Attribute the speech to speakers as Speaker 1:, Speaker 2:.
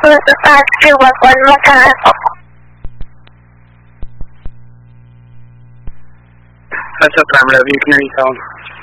Speaker 1: 5211 Montana.
Speaker 2: That's affirmative. You can hear you, Colin.